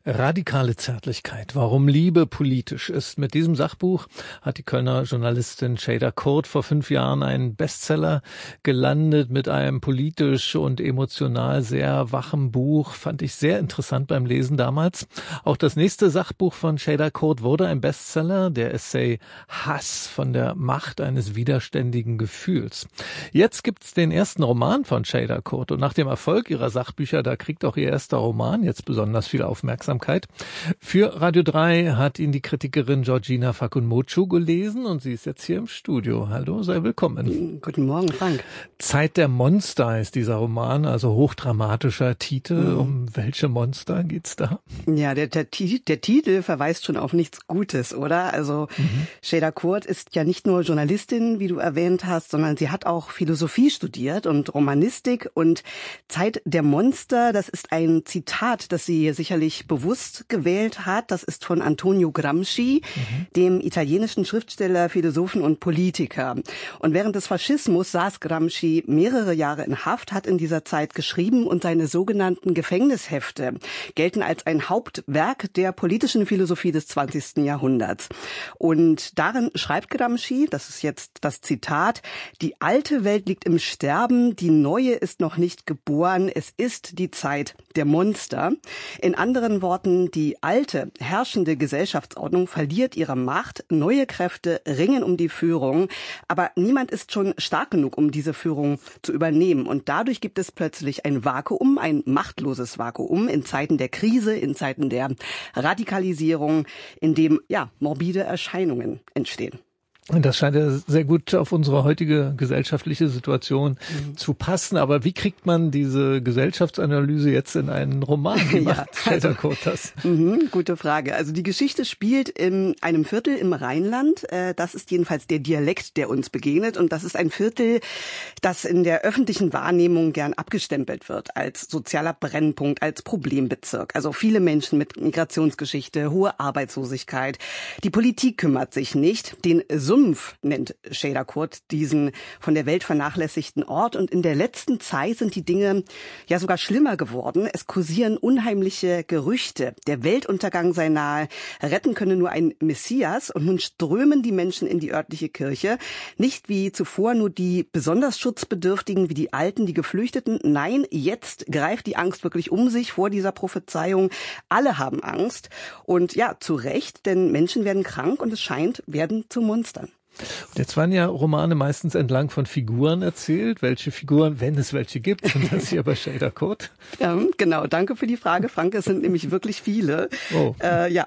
Radikale Zärtlichkeit, warum Liebe politisch ist. Mit diesem Sachbuch hat die Kölner Journalistin Şeyda Kurt vor 5 Jahren einen Bestseller gelandet mit einem politisch und emotional sehr wachen Buch. Fand ich sehr interessant beim Lesen damals. Auch das nächste Sachbuch von Şeyda Kurt wurde ein Bestseller, der Essay Hass von der Macht eines widerständigen Gefühls. Jetzt gibt's den ersten Roman von Şeyda Kurt und nach dem Erfolg ihrer Sachbücher, da kriegt auch ihr erster Roman jetzt besonders viel Aufmerksamkeit. Für Radio 3 hat ihn die Kritikerin Georgina Fakunmochu gelesen und sie ist jetzt hier im Studio. Hallo, sei willkommen. Guten Morgen, Frank. Zeit der Monster ist dieser Roman, also hochdramatischer Titel. Um welche Monster geht's da? Ja, der Titel verweist schon auf nichts Gutes, oder? Also Şeyda Kurt ist ja nicht nur Journalistin, wie du erwähnt hast, sondern sie hat auch Philosophie studiert und Romanistik. Und Zeit der Monster, das ist ein Zitat, das sie sicherlich bewusst gewählt hat. Das ist von Antonio Gramsci, dem italienischen Schriftsteller, Philosophen und Politiker. Und während des Faschismus saß Gramsci mehrere Jahre in Haft, hat in dieser Zeit geschrieben und seine sogenannten Gefängnishefte gelten als ein Hauptwerk der politischen Philosophie des 20. Jahrhunderts. Und darin schreibt Gramsci, das ist jetzt das Zitat, die alte Welt liegt im Sterben, die neue ist noch nicht geboren, es ist die Zeit der Monster. In anderen Worten, die alte, herrschende Gesellschaftsordnung verliert ihre Macht, neue Kräfte ringen um die Führung, aber niemand ist schon stark genug, um diese Führung zu übernehmen. Und dadurch gibt es plötzlich ein Vakuum, ein machtloses Vakuum in Zeiten der Krise, in Zeiten der Radikalisierung, in dem morbide Erscheinungen entstehen. Das scheint ja sehr gut auf unsere heutige gesellschaftliche Situation zu passen. Aber wie kriegt man diese Gesellschaftsanalyse jetzt in einen Roman? Wie macht Şeyda Kurt das? Gute Frage. Also die Geschichte spielt in einem Viertel im Rheinland. Das ist jedenfalls der Dialekt, der uns begegnet. Und das ist ein Viertel, das in der öffentlichen Wahrnehmung gern abgestempelt wird als sozialer Brennpunkt, als Problembezirk. Also viele Menschen mit Migrationsgeschichte, hohe Arbeitslosigkeit. Die Politik kümmert sich nicht. Den Sumpf nennt Şeyda Kurt diesen von der Welt vernachlässigten Ort. Und in der letzten Zeit sind die Dinge ja sogar schlimmer geworden. Es kursieren unheimliche Gerüchte. Der Weltuntergang sei nahe. Retten könne nur ein Messias. Und nun strömen die Menschen in die örtliche Kirche. Nicht wie zuvor nur die besonders Schutzbedürftigen, wie die Alten, die Geflüchteten. Nein, jetzt greift die Angst wirklich um sich vor dieser Prophezeiung. Alle haben Angst. Und ja, zu Recht, denn Menschen werden krank und es scheint, werden zu Monstern. Und jetzt waren ja Romane meistens entlang von Figuren erzählt. Welche Figuren, wenn es welche gibt, und das hier bei Şeyda Kurt? Ja, genau, danke für die Frage, Frank. Es sind nämlich wirklich viele. Oh.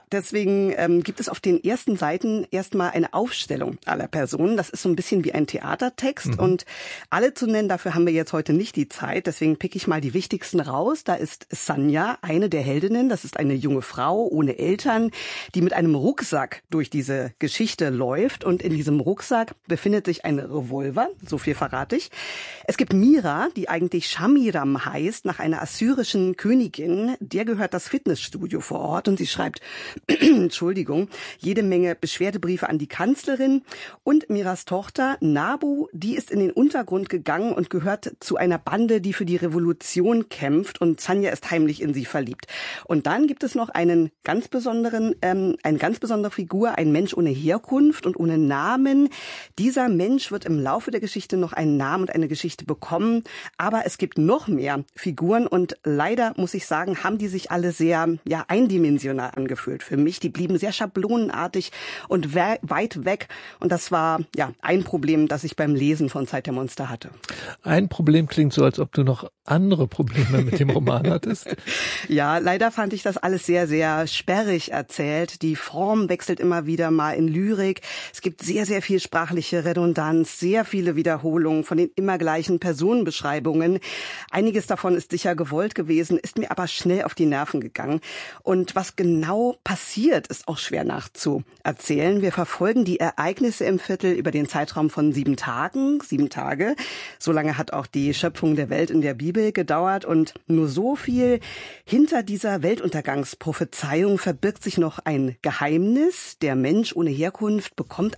Deswegen gibt es auf den ersten Seiten erstmal eine Aufstellung aller Personen. Das ist so ein bisschen wie ein Theatertext. Und alle zu nennen, dafür haben wir jetzt heute nicht die Zeit. Deswegen pick ich mal die wichtigsten raus. Da ist Sanja, eine der Heldinnen. Das ist eine junge Frau ohne Eltern, die mit einem Rucksack durch diese Geschichte läuft. Und in diesem Rucksack befindet sich ein Revolver, so viel verrate ich. Es gibt Mira, die eigentlich Shamiram heißt, nach einer assyrischen Königin. Der gehört das Fitnessstudio vor Ort und sie schreibt, jede Menge Beschwerdebriefe an die Kanzlerin. Und Miras Tochter Nabu, die ist in den Untergrund gegangen und gehört zu einer Bande, die für die Revolution kämpft und Sanja ist heimlich in sie verliebt. Und dann gibt es noch eine ganz besondere Figur, ein Mensch ohne Herkunft und ohne Namen. Dieser Mensch wird im Laufe der Geschichte noch einen Namen und eine Geschichte bekommen. Aber es gibt noch mehr Figuren und leider, muss ich sagen, haben die sich alle sehr eindimensional angefühlt für mich. Die blieben sehr schablonenartig und weit weg. Und das war ein Problem, das ich beim Lesen von Zeit der Monster hatte. Ein Problem klingt so, als ob du noch andere Probleme mit dem Roman hattest. Ja, leider fand ich das alles sehr, sehr sperrig erzählt. Die Form wechselt immer wieder mal in Lyrik. Es gibt sehr, sehr viel sprachliche Redundanz, sehr viele Wiederholungen von den immer gleichen Personenbeschreibungen. Einiges davon ist sicher gewollt gewesen, ist mir aber schnell auf die Nerven gegangen. Und was genau passiert, ist auch schwer nachzuerzählen. Wir verfolgen die Ereignisse im Viertel über den Zeitraum von 7 Tagen, 7 Tage. So lange hat auch die Schöpfung der Welt in der Bibel gedauert und nur so viel. Hinter dieser Weltuntergangsprophezeiung verbirgt sich noch ein Geheimnis. Der Mensch ohne Herkunft bekommt ein Gesicht,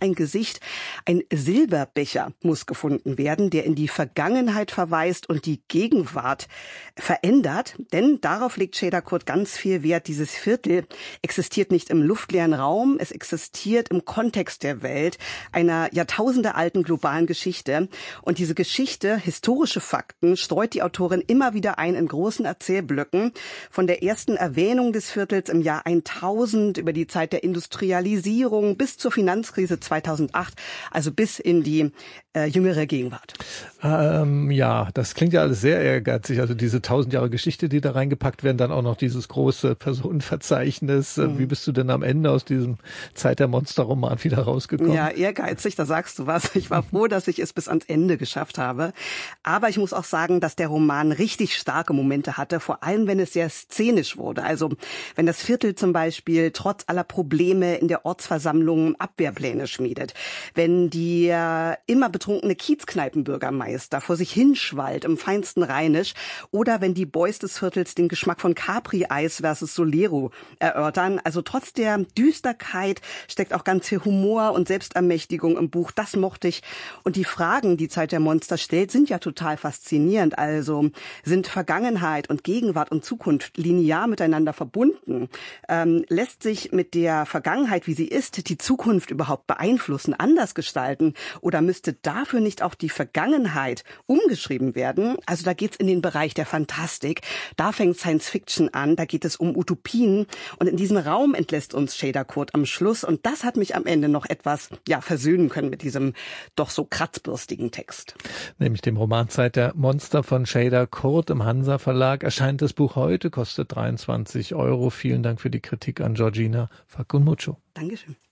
Gedicht. Ein Silberbecher muss gefunden werden, der in die Vergangenheit verweist und die Gegenwart verändert. Denn darauf legt Cheder Kurt ganz viel Wert. Dieses Viertel existiert nicht im luftleeren Raum, es existiert im Kontext der Welt, einer jahrtausendealten globalen Geschichte. Und diese Geschichte, historische Fakten, streut die Autorin immer wieder ein in großen Erzählblöcken. Von der ersten Erwähnung des Viertels im Jahr 1000 über die Zeit der Industrialisierung bis zur Finanzkrise 2008, also bis in die jüngere Gegenwart. Ja, das klingt ja alles sehr ehrgeizig. Also diese 1000 Jahre Geschichte, die da reingepackt werden, dann auch noch dieses große Personenverzeichnis. Wie bist du denn am Ende aus diesem Zeit der Monster-Roman wieder rausgekommen? Ja, ehrgeizig, da sagst du was. Ich war froh, dass ich es bis ans Ende geschafft habe. Aber ich muss auch sagen, dass der Roman richtig starke Momente hatte, vor allem wenn es sehr szenisch wurde. Also wenn das Viertel zum Beispiel trotz aller Probleme in der Ortsversammlung Abwehrpläne schmiedet, wenn die immer betrunkene Kiezkneipenbürgermeister vor sich hinschwallt im feinsten Rheinisch oder wenn die Boys des Viertels den Geschmack von Capri-Eis versus Solero erörtern. Also trotz der Düsterkeit steckt auch ganz viel Humor und Selbstermächtigung im Buch. Das mochte ich. Und die Fragen, die Zeit der Monster stellt, sind ja total faszinierend. Also sind Vergangenheit und Gegenwart und Zukunft linear miteinander verbunden? Lässt sich mit der Vergangenheit, wie sie ist, die Zukunft überhaupt beeinflussen, anders gestalten? Oder müsste dafür nicht auch die Vergangenheit umgeschrieben werden? Also da geht's in den Bereich der Fantastik. Da fängt Science Fiction an. Da geht es um Utopien. Und in diesen Raum entlässt uns Cheder Kurt am Schluss. Und das hat mich am Ende noch etwas versöhnen können mit diesem doch so kratzbürstigen Text. Nämlich dem Roman Zeit der Monster von Cheder Kurt im Hansa Verlag. Erscheint das Buch heute, kostet 23 €. Vielen Dank für die Kritik an Georgina Facunmuccio. Dankeschön.